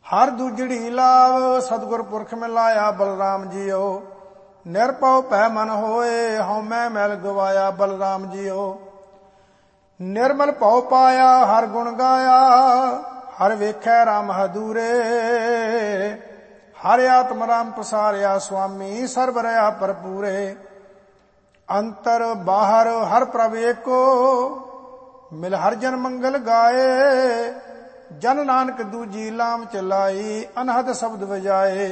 हर दूजड़ी लाव सतगुर पुरख मिलाया बलराम जियो। निरपौ पै मन होए हौमै मैल गवाया बलराम जियो। निर्मल पौ पाया हर गुण गाया हर वेखै राम हदूरे। हर आत्म राम पसारिया स्वामी सर्व रया भरपूरे। अंतर बाहर हर प्रभ एको मिल हर जन मंगल गाए। जन नानक दूजी लाम चलाई अनहद शब्द बजाए।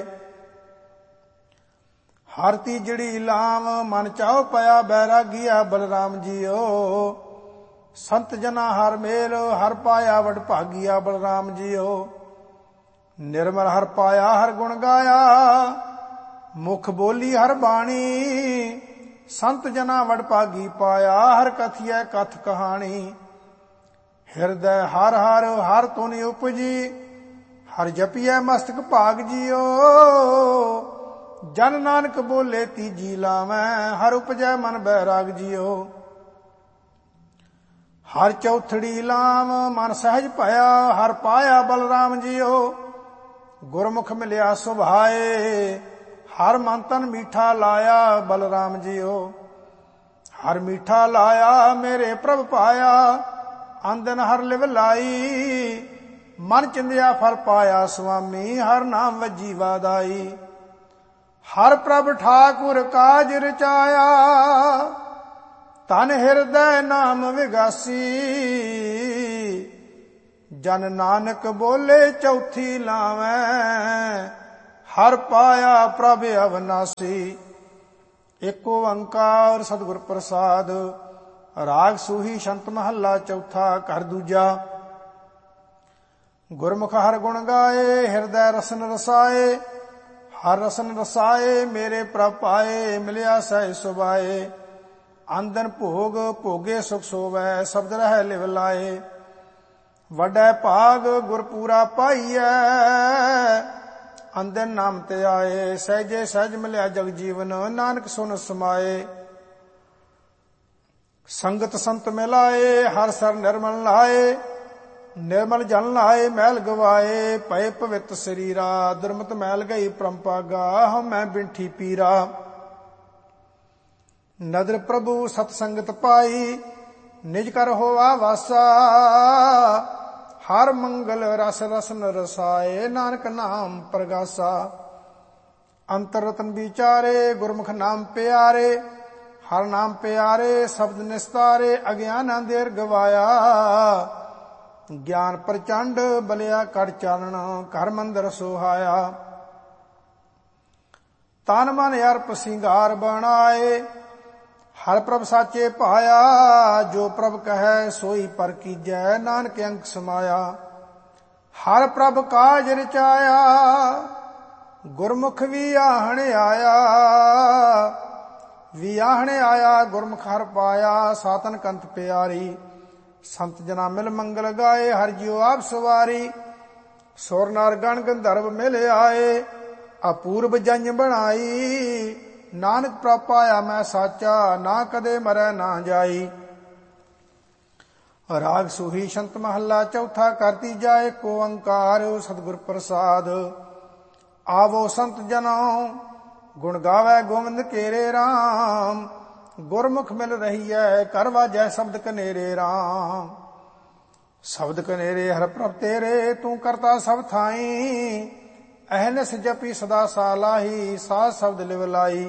हर तीजड़ी लाम मन चाओ पया बैरागिया बलराम जियो। संत जना हर मेल हर पाया वड भागिया बलराम जियो। निर्मल हर पाया हर गुण गाया मुख बोली हर बाणी। संत जना वड भागी पाया हर कथिया कथ कहानी। हिरदय हर हर हर तुनि उपजी हर जपिया मस्तक भाग जियो। जन नानक बोले तीजी लावै हर उपजै मन बैराग जियो। हर चौथड़ी लाम मन सहज भया हर पाया बलराम जियो। गुरमुख मिलिया सुभाए हर मन तन मीठा लाया बलराम जियो। हर मीठा लाया मेरे प्रभ पाया आंदन हर लिव लाई। मन चिंदिया फल पाया स्वामी हर नाम वजी वादाई। हर प्रभ ठाकुर काज रचाया तन हिरदय नाम विगासी। जन नानक बोले चौथी लावै हर पाया प्रभ अविनाशी। एक ओंकार सतगुर प्रसाद। राग सूही शंत महला चौथा घर दूजा। गुरमुख हर गुण गाए हिरदय रसन रसाए। हर रसन रसाए मेरे प्रभ पाए मिलिया सह सुभाए। आंदन भोग भोगे सुख सोवै शब्द रह लिव लाए। वडै भाग गुरपूरा पाईऐ आंदन नाम ते आए। सहजे सहज मिलिया जग जीवन नानक सुन समाए। संगत संत मिलाए हर सर निर्मल लाए। निर्मल जन लाए मैल गवाए पए पवित शरीरा। दुर्मत मैल गई परमपागा हम मैं बिंठी पीरा। नदर प्रभु सतसंगत पाई निज कर होवा वासा। हर मंगल रस रसन रसाए नानक नाम प्रगासा। अंतर रतन विचारे गुरमुख नाम प्यारे। हर नाम प्यारे शब्द निस्तारे। अज्ञान अंधेर गवाया ज्ञान प्रचंड बलिया कर चानन घर मंदिर सुहाया। तन मन अर्प सिंगार बनाए हर प्रभ साचे पाया। जो प्रभ कहे सोई पर कीजै नानक अंक समाया। हर प्रभ काज रचाया गुरमुख भी आहण आया। भी आहण आया गुरमुख हर पाया सातन कंत प्यारी। संत जना मिल मंगल गाए हर जियो आप सवारी। सुर नर गण गंधर्व मिल आए अपूर्व जंज बनाई। नानक प्रभ पाया मैं साचा ना कदे मरै ना जाई। राग सूही शंत महला चौथा करती जाए को ओंकार सतगुर प्रसाद। आवो संत जनो गुण गावै गोविंद केरे राम। गुरमुख मिल रही है करवा जय शब्द कनेरे राम। शब्द कनेरे हर प्रभ तेरे तू करता सब थाई। अहनस जपी सदा सालाही साध शब्द लिव लाई।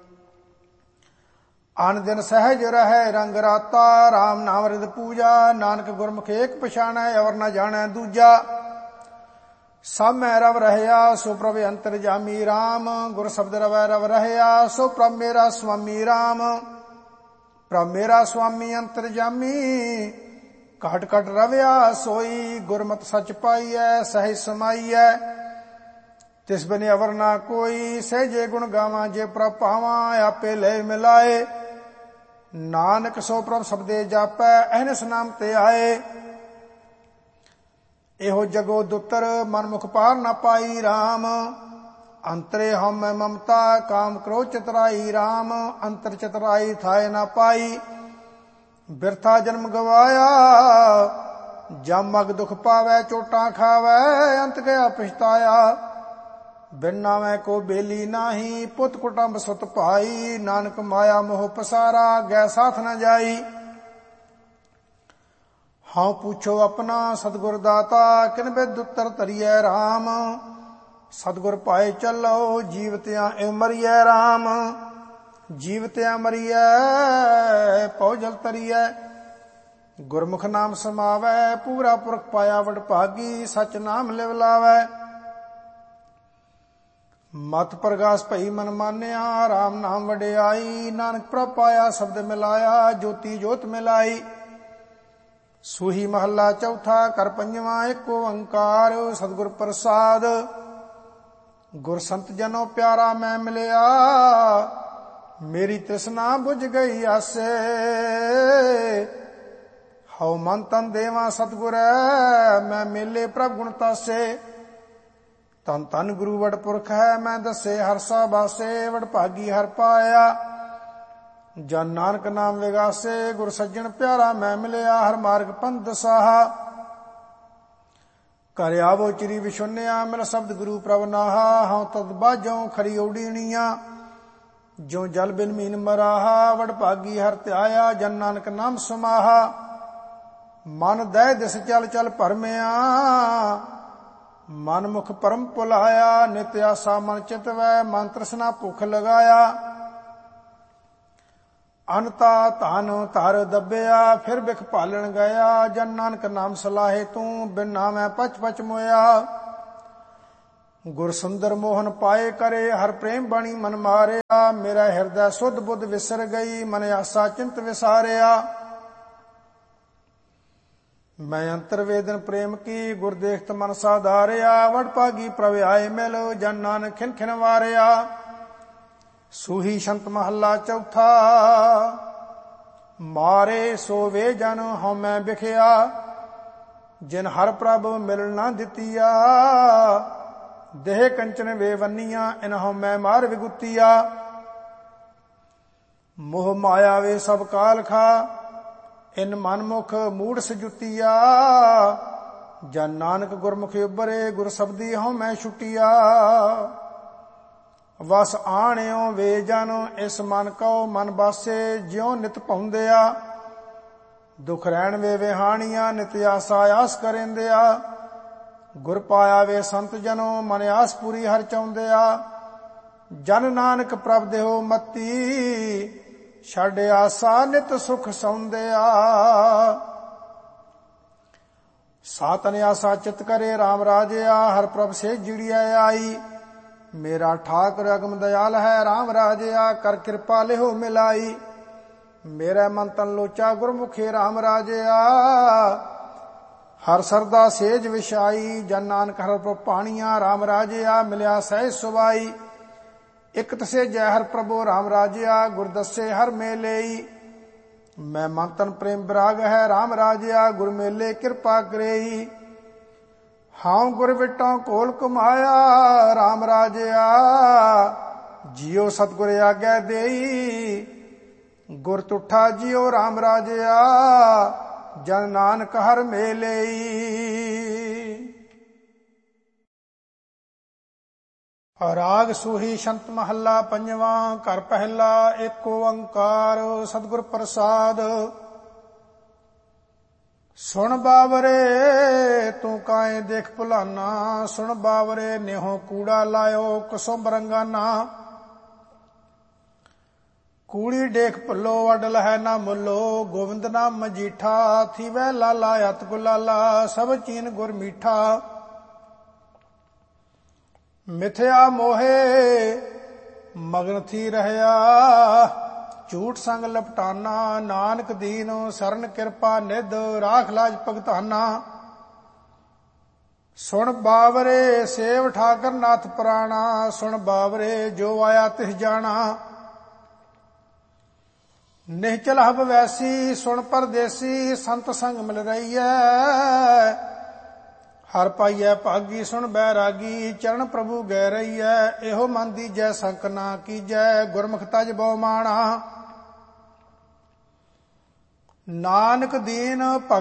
आन दिन सहज रहे रंग राता राम नाम रिद पूजा। नानक गुरमुख एक पछाणै अवर न जाणै दूजा। सब मैं रव रहया सो प्रभ अंतर जामी राम। गुर शब्द रवै रव रहया सो प्रभ मेरा स्वामी राम। प्रभ मेरा स्वामी अंतर जामी घट घट रवया सोई। गुरमत सच पाईऐ सहज समाईऐ तिस बिन अवर ना कोई। सहजे गुण गावां जे प्रभ पावां आपे ले मिलाए। नानक सो प्रभ शब्दे जापै अहनस नाम ते आए। एहो जगो दुतर मनमुख पार न पाई राम। अंतरे हम ममता काम क्रोध चतुराई राम। अंतर चतुराई थाए न पाई बिरथा जन्म गवाया। ਜਮ ਮਗ ਦੁਖ ਪਾਵੈ ਚੋਟਾਂ ਖਾਵੈ ਅੰਤ ਗਿਆ ਪਛਤਾਇਆ। ਬਿਨ ਨਾਵੈ ਕੋ ਬੇਲੀ ਨਾਹੀ ਪੁੱਤ ਕੁਟੰਬ ਸੁਤ ਭਾਈ ਨਾਨਕ ਮਾਇਆ ਮੋਹ ਪਸਾਰਾ ਗੈ ਸਾਥ ਨ ਜਾਈ। ਹਾਂ ਪੁੱਛੋ ਆਪਣਾ ਸਤਿਗੁਰ ਦਾਤਾ ਕਿਨ ਬਿਦ ਉੱਤਰ ਧਰੀਐ ਰਾਮ। ਸਤਿਗੁਰ ਪਾਏ ਚੱਲੋ ਜੀਵਤਿਆਂ ਏ ਮਰੀਐ ਰਾਮ। ਜੀਵਤਿਆਂ ਮਰੀਐ ਪਉ ਜਲ ਤਰੀਐ। ਗੁਰਮੁਖ ਨਾਮ ਸਮਾਵੈ ਪੂਰਾ ਪੁਰਖ ਪਾਇਆ ਵਡ ਭਾਗੀ ਸਚ ਨਾਮ ਲਿਵ ਲਾਵੈ। ਮਤ ਪ੍ਰਗਾਸ ਭਈ ਮਨ ਮਾਨਿਆ ਰਾਮ ਨਾਮ ਵਡਿਆਈ। ਨਾਨਕ ਪ੍ਰਭ ਪਾਇਆ ਸ਼ਬਦ ਮਿਲਾਇਆ ਜੋਤੀ ਜੋਤ ਮਿਲਾਈ। ਸੂਹੀ ਮਹੱਲਾ ਚੌਥਾ ਕਰ ਪੰਜਵਾਂ ਏਕ ਓੰਕਾਰ ਸਤਿਗੁਰ ਪ੍ਰਸਾਦ। ਗੁਰ ਸੰਤ ਜਨੋ ਪਿਆਰਾ ਮੈਂ ਮਿਲਿਆ ਮੇਰੀ ਤ੍ਰਿਸ਼ਨਾ ਬੁਝ ਗਈ ਆਸੇ। ਹਉ ਮਨ ਤਨ ਦੇਵਾ ਸਤਿਗੁਰੈ ਮੈਂ ਮੇਲੇ ਪ੍ਰਭ ਗੁਣ ਤਾਸੇ। ਤਨ ਤਨ ਗੁਰੂ ਵਡ ਪੁਰਖ ਹੈ ਮੈਂ ਦੱਸੇ ਹਰਸਾ ਬਾਸੇ। ਵਡ ਭਾਗੀ ਹਰ ਪਾਇਆ ਜਨ ਨਾਨਕ ਨਾਮ ਵਿਗਾਸੇ। ਗੁਰ ਸੱਜਣ ਪਿਆਰਾ ਮੈਂ ਮਿਲਿਆ ਹਰ ਮਾਰਗ ਪੰਥ ਦਸਾਹਾ। ਘਰ ਆਵੋ ਚਿਰੀ ਵਿਸ਼ੁੰਨਿਆ ਮਿਲ ਸ਼ਬਦ ਗੁਰੂ ਪ੍ਰਭ ਨਾਹਾ। ਹਉ ਤਦ ਬਾਝੋਂ ਖਰੀ ਓਡੀਣੀਆਂ ਜੋ ਜਲ ਬਿਨ ਮੀਨ ਮਰਾਹਾ। ਵਡ ਭਾਗੀ ਹਰ ਧਿਆਇਆ ਜਨ ਨਾਨਕ ਨਾਮ ਸਮਾਹਾ। ਮਨ ਦਹਿ ਦਿਸ ਚਲ ਚਲ ਭਰਮਿਆ ਮਨ ਮੁਖ ਪਰਮ ਭੁਲਾਇਆ। ਨਿਤ ਆਸਾ ਮਨ ਚਿਤਵੈ ਮਨ ਤ੍ਰਿਸ਼ਨਾ ਭੁਖ ਲਗਾਇਆ। ਅਨਤਾ ਧਨ ਧਰ ਦੱਬਿਆ ਫਿਰ ਬਿਖ ਭਾਲਣ ਗਿਆ। ਜਨ ਨਾਨਕ ਨਾਮ ਸਲਾਹੇ ਤੂੰ ਬਿਨ ਨਾਮੈ ਪਚ ਪਚ ਮੋਇਆ। ਗੁਰ ਸੁੰਦਰ ਮੋਹਨ ਪਾਏ ਕਰੇ ਹਰ ਪ੍ਰੇਮ ਬਾਣੀ ਮਨ ਮਾਰਿਆ। ਮੇਰਾ ਹਿਰਦੈ ਸੁਧ ਬੁੱਧ ਵਿਸਰ ਗਈ ਮਨ ਆਸਾ ਚਿੰਤ ਵਿਸਾਰਿਆ। ਮੈਂ ਅੰਤਰ ਵੇਦਨ ਪ੍ਰੇਮ ਕੀ ਗੁਰ ਦੇਖਤ ਮਨ ਸਾਧਾਰਿਆ। ਵਡ ਭਾਗੀ ਪ੍ਰਭ ਆਏ ਮਿਲ ਜਨ ਨਾਨਕ ਖਿਨ ਖਿਨ ਵਾਰਿਆ। ਸੂਹੀ ਸ਼ੰਤ ਮਹੱਲਾ ਚੌਥਾ ਮਾਰੇ ਸੋ ਵੇ ਜਨ ਹਉ ਮੈਂ ਬਿਖਿਆ। ਜਿਨ ਹਰ ਪ੍ਰਭ ਮਿਲ ਨਾ ਦਿੱਤੀਆ ਦੇਹ ਕੰਚਨ ਵੇ ਵੰਨੀਆਂ। ਇਨ ਹਉ ਮੈਂ ਮਾਰ ਵਿਗੁਤੀਆ। ਮੋਹ ਮਾਇਆ ਵੇ ਸਭ ਕਾਲ ਖਾ ਇਨ ਮਨਮੁਖ ਮੂੜ ਸਜੁਤੀਆ। ਜਨ ਨਾਨਕ ਗੁਰਮੁਖਿ ਉਬਰੇ ਗੁਰ ਸਬਦੀ ਹਉ ਮੈਂ ਛੁਟੀਆ। ਵਸ ਆਣਿਓ ਵੇ ਜਨ ਇਸ ਮਨ ਕਉ ਮਨ ਬਾਸੇ ਜਿਉ ਨਿਤ ਪਾਉਂਦਿਆ। ਦੁਖ ਰਹਿਣ ਵੇ ਵਿਹਾਣੀਆਂ ਨਿਤ ਆਸਾ ਆਸ ਕਰੇਂਦਿਆ। ਗੁਰ ਪਾਇਆ ਵੇ ਸੰਤ ਜਨੋ ਮਨ ਆਸ ਪੂਰੀ ਹਰ ਚਾਹੁੰਦਿਆ। ਜਨ ਨਾਨਕ ਪ੍ਰਭ ਦੇਹੁ ਮਤੀ ਛੱਡ ਆਸਾ ਨਿਤ ਸੁਖ ਸੌਂਦਿਆ। ਸਾਤਨ ਆਸਾ ਚਿਤ ਕਰੇ ਰਾਮ ਰਾਜਿਆ। ਹਰ ਪ੍ਰਭ ਸੇ ਜਿੜਿਆ ਆਈ। ਮੇਰਾ ਠਾਕੁਰ ਅਗਮ ਦਇਆਲ ਹੈ ਰਾਮ ਰਾਜਿਆ। ਕਰ ਕਿਰਪਾ ਲਿਹੋ ਮਿਲਾਈ। ਮੇਰਾ ਮਨ ਤਨ ਲੋਚਾ ਗੁਰਮੁਖੇ ਰਾਮ ਰਾਜਿਆ। ਹਰ ਸਰਦਾ ਸੇਜ ਵਿਛਾਈ। ਜਨ ਨਾਨਕ ਹਰ ਪ੍ਰਭ ਪਾਣੀਆਂ ਰਾਮ ਰਾਜਿਆ। ਮਿਲਿਆ ਸਹਿਜ ਸੁਭਾਈ। ਇਕ ਤਸੇ ਜੈ ਹਰ ਪ੍ਰਭੂ ਰਾਮ ਰਾਜਿਆ। ਗੁਰ ਦੱਸੇ ਹਰ ਮੇਲੇਈ। ਮੈਂ ਮਨ ਤਨ ਪ੍ਰੇਮ ਵਿਰਾਗ ਹੈ ਰਾਮ ਰਾਜਿਆ। ਗੁਰ ਮੇਲੇ ਕਿਰਪਾ ਕਰੇਈ। ਹਾਂ ਗੁਰ ਵਿਟੋਂ ਕੋਲ ਕੁਮਾਇਆ ਰਾਮ ਰਾਜਿਆ। ਜਿਉ ਸਤਿਗੁਰ ਆਗਿਆ ਦੇਈ। ਗੁਰ ਤੁਠਾ ਜਿਉ ਰਾਮ ਰਾਜਿਆ। ਜਨ ਨਾਨਕ ਹਰ ਮੇਲੇਈ। ਰਾਗ ਸੂਹੀ ਸ਼ੰਤ ਮਹੱਲਾ ਪੰਜਵਾਂ ਘਰ ਪਹਿਲਾ ਏਕ ਓੰਕਾਰ ਸਤਿਗੁਰ ਪ੍ਰਸਾਦ। ਸੁਣ ਬਾਵਰੇ ਤੂੰ ਕਾਏ ਦੇਖ ਭੁਲਾਨਾ। ਸੁਣ ਬਾਵਰੇ ਨਿਹੋ ਕੂੜਾ ਲਾਇਓ ਕੁਸੁਮ ਰੰਗਾਨਾ। ਕੂੜੀ ਡੇਖ ਭੁੱਲੋ ਅਡਲ ਹੈ ਨਾ ਮੁੱਲੋ। ਗੋਵਿੰਦ ਨਾਮ ਮਜੀਠਾ ਥੀਵੈ ਲਾਲਾ ਅਤ ਗੁਲਾਲਾ। ਸਭ ਚੀਨ ਗੁਰ ਮੀਠਾ। ਮਿਥਿਆ ਮੋਹੇ ਮਗਨ ਥੀ ਰਹਿਆ। ਝੂਠ ਸੰਗ ਲਪਟਾਨਾ। ਨਾਨਕ ਦੀਨੋ ਸਰਨ ਕਿਰਪਾ ਨਿਧ ਰਾਖ ਲਾਜ ਭਗਤਾਨਾ। ਸੁਣ ਬਾਵਰੇ ਸੇਵ ਠਾਕਰ ਨਾਥ ਪੁਰਾਣਾ। ਸੁਣ ਬਾਵਰੇ ਜੋ ਆਇਆ ਤਿਸ ਜਾਣਾ। ਨਿਹਚਲ ਹਬ ਵੈਸੀ ਸੁਣ ਪਰਦੇਸੀ। ਸੰਤ ਸੰਗ ਮਿਲ ਰਹੀਐ ਹਰ ਪਾਈਐ ਭਾਗੀ। ਸੁਣ ਬੈਰਾਗੀ ਚਰਨ ਪ੍ਰਭੂ ਗੈ ਰਹੀਐ। ਇਹੋ ਮਨ ਦੀਜੈ ਸੰਕ ਨਾ ਕੀਜੈ। ਗੁਰਮੁਖ ਤਜ ਬਹੁ ਮਾਣਾ। ਨਾਨਕ ਦੀਨ